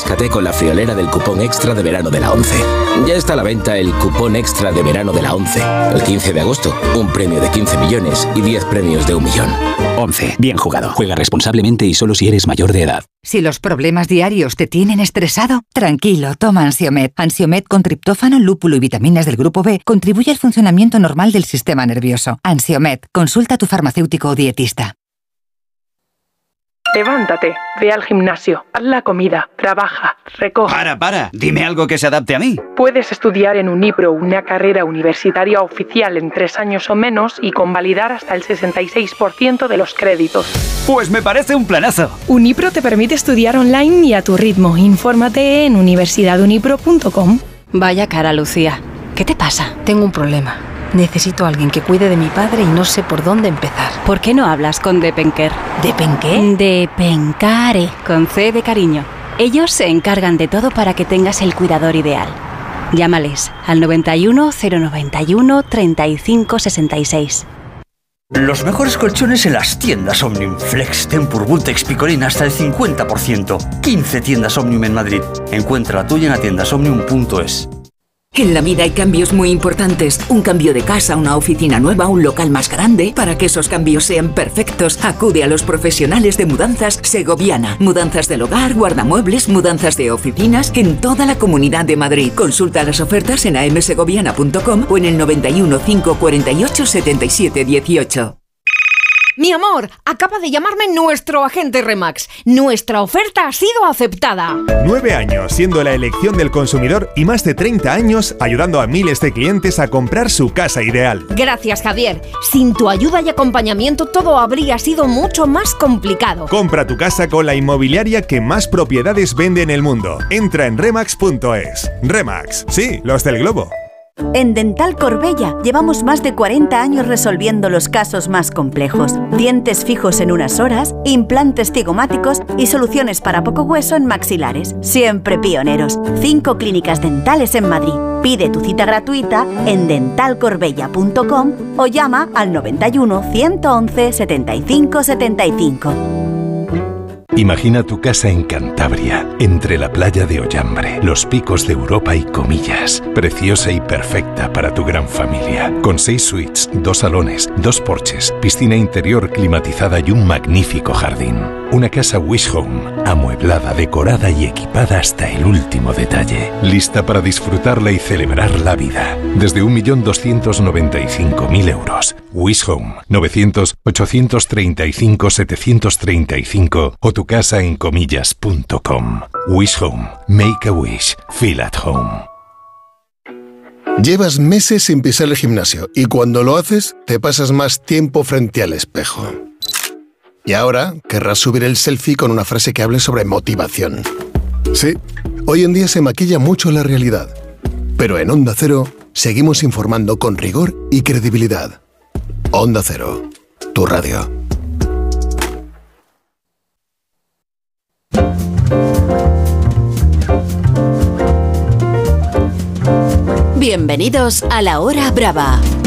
refrescate con la friolera del cupón extra de verano de la ONCE. Ya está a la venta el cupón extra de verano de la ONCE. El 15 de agosto, un premio de 15 millones y 10 premios de 1 millón. ONCE. Bien jugado. Juega responsablemente y solo si eres mayor de edad. Si los problemas diarios te tienen estresado, tranquilo, toma Ansiomed. Ansiomed con triptófano, lúpulo y vitaminas del grupo B contribuye al funcionamiento normal del sistema nervioso. Ansiomed. Consulta a tu farmacéutico o dietista. Levántate, ve al gimnasio, haz la comida, trabaja, recoge. Para, dime algo que se adapte a mí. Puedes estudiar en Unipro una carrera universitaria oficial en 3 años o menos y convalidar hasta el 66% de los créditos. Pues me parece un planazo. Unipro te permite estudiar online y a tu ritmo. Infórmate en universidadunipro.com. Vaya cara, Lucía. ¿Qué te pasa? Tengo un problema. Necesito a alguien que cuide de mi padre y no sé por dónde empezar. ¿Por qué no hablas con Depenker? ¿Depenqué? Depencare, con C de cariño. Ellos se encargan de todo para que tengas el cuidador ideal. Llámales al 91 091 35 66. Los mejores colchones en las tiendas Omnium. Flex, Tempur, Vultex, Picolín hasta el 50%. 15 tiendas Omnium en Madrid. Encuentra la tuya en tiendasomnium.es. En la vida hay cambios muy importantes. Un cambio de casa, una oficina nueva, un local más grande. Para que esos cambios sean perfectos, acude a los profesionales de Mudanzas Segoviana. Mudanzas del hogar, guardamuebles, mudanzas de oficinas en toda la Comunidad de Madrid. Consulta las ofertas en amsegoviana.com o en el 91 548 77 18. Mi amor, acaba de llamarme nuestro agente Remax. Nuestra oferta ha sido aceptada. 9 años siendo la elección del consumidor y más de 30 años ayudando a miles de clientes a comprar su casa ideal. Gracias, Javier. Sin tu ayuda y acompañamiento todo habría sido mucho más complicado. Compra tu casa con la inmobiliaria que más propiedades vende en el mundo. Entra en remax.es. Remax, sí, los del globo. En Dental Corbella llevamos más de 40 años resolviendo los casos más complejos. Dientes fijos en unas horas, implantes cigomáticos y soluciones para poco hueso en maxilares. Siempre pioneros. 5 clínicas dentales en Madrid. Pide tu cita gratuita en dentalcorbella.com o llama al 91 111 75 75. Imagina tu casa en Cantabria, entre la playa de Ollambre, los picos de Europa y Comillas. Preciosa y perfecta para tu gran familia. Con 6 suites, 2 salones, 2 porches, piscina interior climatizada y un magnífico jardín. Una casa Wish Home, amueblada, decorada y equipada hasta el último detalle. Lista para disfrutarla y celebrar la vida. Desde 1.295.000 euros. Wish Home, 900-835-735 o tu casa en comillas.com. Wish Home. Make a wish. Feel at home. Llevas meses sin pisar el gimnasio y cuando lo haces te pasas más tiempo frente al espejo. Y ahora querrás subir el selfie con una frase que hable sobre motivación. Sí, hoy en día se maquilla mucho la realidad. Pero en Onda Cero seguimos informando con rigor y credibilidad. Onda Cero, tu radio. Bienvenidos a La Hora Brava.